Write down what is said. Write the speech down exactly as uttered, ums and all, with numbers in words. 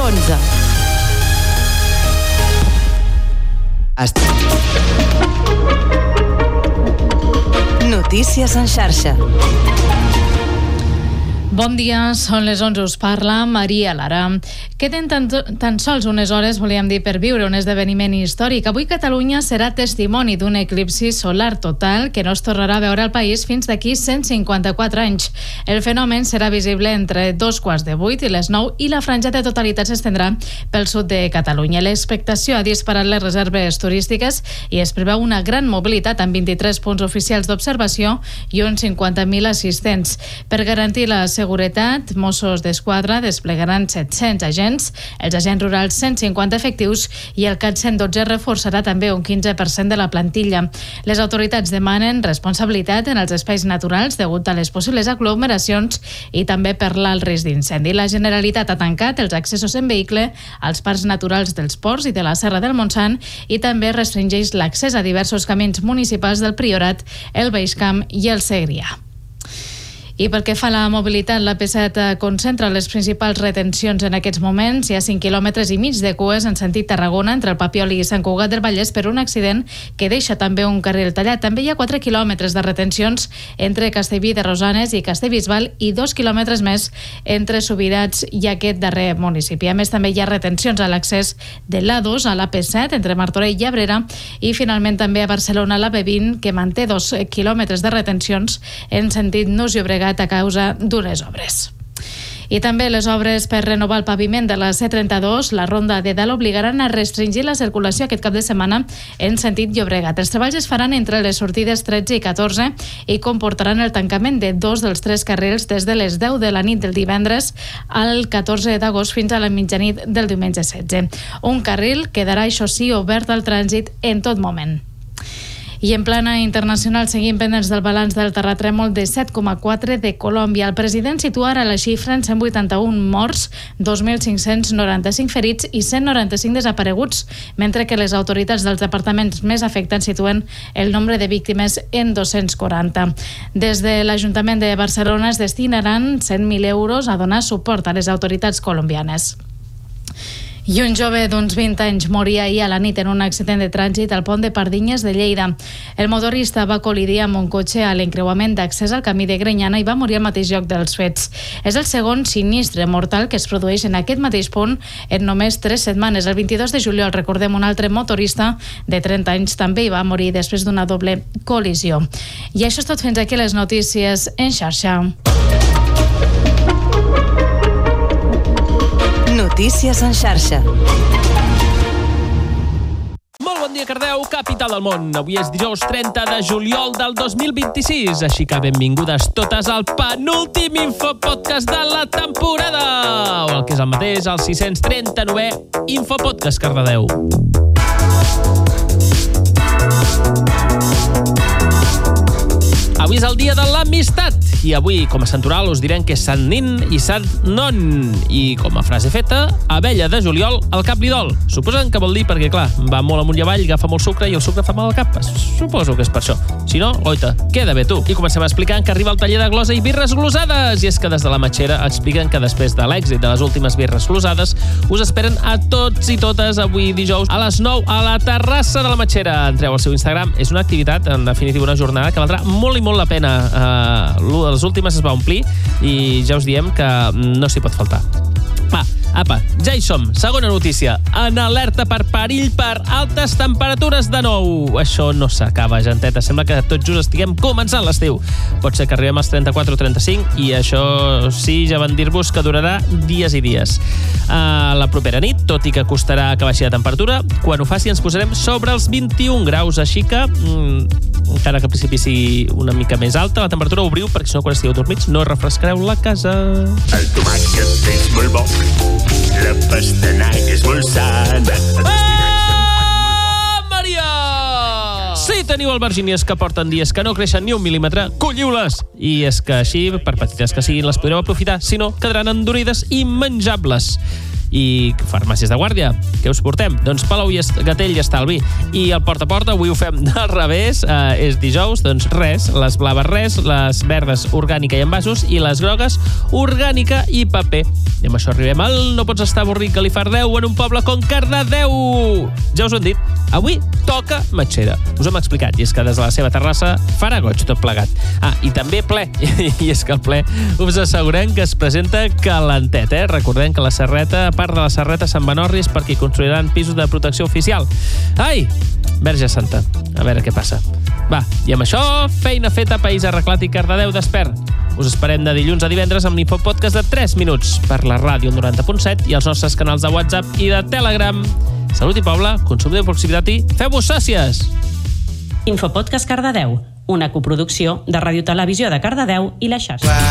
onze. Notícies en xarxa. Bon dia, són les onze, us parla Maria Lara. Queden tan, tan sols unes hores, volíem dir, per viure un esdeveniment històric. Avui Catalunya serà testimoni d'un eclipsi solar total que no es tornarà a veure al país fins d'aquí cent cinquanta-quatre anys. El fenomen serà visible entre dos quarts de vuit i les nou i la franja de totalitat s'estendrà pel sud de Catalunya. L'expectació ha disparat les reserves turístiques i es preveu una gran mobilitat amb vint-i-tres punts oficials d'observació i uns cinquanta mil assistents. Per garantir la seguretat, Mossos d'Esquadra desplegaran set-cents agents, els agents rurals cent cinquanta efectius i el CAT cent dotze reforçarà també un quinze per cent de la plantilla. Les autoritats demanen responsabilitat en els espais naturals degut a les possibles aglomeracions i també per l'alt risc d'incendi. La Generalitat ha tancat els accessos en vehicle als parcs naturals dels Ports i de la Serra del Montsant i també restringeix l'accés a diversos camins municipals del Priorat, el Baix Camp i el Segrià. I pel que fa a la mobilitat, l'A P set concentra les principals retencions en aquests moments. Hi ha cinc quilòmetres i mig de cues en sentit Tarragona entre el Papiol i Sant Cugat del Vallès per un accident que deixa també un carril tallat. També hi ha quatre quilòmetres de retencions entre Castellví de Rosanes i Castellbisbal i dos quilòmetres més entre Subirats i aquest darrer municipi. A més, també hi ha retencions a l'accés de l'A dos a l'A P set entre Martorell i Abrera i finalment també a Barcelona la B vint que manté dos quilòmetres de retencions en sentit Nus Llobregat a causa d'unes obres. I també les obres per renovar el paviment de la C trenta-dos, la ronda de dalt, obligaran a restringir la circulació aquest cap de setmana en sentit Llobregat. Els treballs es faran entre les sortides tretze i catorze i comportaran el tancament de dos dels tres carrils des de les deu de la nit del divendres al catorze d'agost fins a la mitjanit del diumenge setze. Un carril quedarà, això sí, obert al trànsit en tot moment. I en plana internacional seguim pendents del balanç del terratrèmol de set coma quatre de Colòmbia. El president situa ara la xifra en cent vuitanta-un morts, dos mil cinc-cents noranta-cinc ferits i cent noranta-cinc desapareguts, mentre que les autoritats dels departaments més afectats situen el nombre de víctimes en dos-cents quaranta. Des de l'Ajuntament de Barcelona es destinaran cent mil euros a donar suport a les autoritats colombianes. I un jove d'uns vint anys moria ahir a la nit en un accident de trànsit al pont de Pardinyes de Lleida. El motorista va col·lidir amb un cotxe a l'encreuament d'accés al camí de Grenyana i va morir al mateix lloc dels fets. És el segon sinistre mortal que es produeix en aquest mateix punt en només tres setmanes. El vint-i-dos de juliol, recordem, un altre motorista de trenta anys també hi va morir després d'una doble col·lisió. I això és tot, fins aquí les notícies en xarxa. Notícies en xarxa. Molt bon dia, Cardeu, capital del món. Avui és dijous trenta de juliol del dos mil vint-i-sis, així que benvingudes totes al penúltim Infopodcast de la temporada, o el que és el mateix, el sis-cents trenta-novè Infopodcast, Cardedeu. Avui és el dia de l'amistat i avui, com a santoral, us direm que és Sant Nin i Sant Non. I com a frase feta, abella de juliol, al cap li dol. Suposen que vol dir perquè, clar, va molt amunt i avall, agafa molt sucre i el sucre fa mal al cap. Suposo que és per això. Si no, oita, queda bé tu. I comencem explicant que arriba el taller de glosa i birres glosades. I és que des de la Matxera expliquen que després de l'èxit de les últimes birres glosades us esperen a tots i totes avui dijous a les nou a la terrassa de la Matxera. Entreu al seu Instagram. És una activitat, en definitiva una jornada, que valdrà molt i molt la pena. Uh, les últimes es va omplir i ja us diem que no s'hi pot faltar. Va, apa, ja hi som. Segona notícia. En alerta per perill per altes temperatures de nou. Això no s'acaba, genteta. Sembla que tot just estiguem començant l'estiu. Pot ser que arribem als trenta-quatre o trenta-cinc i això sí, ja van dir-vos que durarà dies i dies. A la propera nit, tot i que costarà que baixi la temperatura, quan ho faci ens posarem sobre els vint-i-un graus, així que mmm, encara que al principi sigui una mica més alta, la temperatura obriu, perquè si no, quan estigueu dormits, no refrescareu la casa. El tomàquet és molt bo, la pastanaga és molt sana. Ah, Maria! Si teniu albergínies que porten dies que no creixen ni un mil·límetre, colliu-les! I és que així, per petites que siguin, les podreu aprofitar, si no, quedaran endurides i menjables. I farmàcies de guàrdia, què us portem? Doncs Palau i Gatell i Estalvi. I el porta a porta, avui ho fem del revés, eh, és dijous, doncs res, les blaves res, les verdes orgànica i envasos, i les grogues orgànica i paper. I amb això arribem al No pots estar avorrit que li fardeu en un poble com Cardedeu. Ja us ho hem dit, avui toca matxera. Us ho hem explicat, i és que des de la seva terrassa farà goig tot plegat. Ah, i també ple, i és que el ple us assegurem que es presenta calentet, eh? Recordem que la Serreta, a part de la Serreta, se'n van orris perquè hi construiran pisos de protecció oficial. Ai, Verge Santa, a veure què passa. Va, i amb això, feina feta, país arreglat i Cardedeu despert. Us esperem de dilluns a divendres amb l'Infopodcast de tres minuts per la ràdio noranta punt set i els nostres canals de WhatsApp i de Telegram. Salut i poble, consum de proximitat i feu-vos sòcies! Infopodcast Cardedeu, una coproducció de Ràdio Televisió de Cardedeu i la xarxa.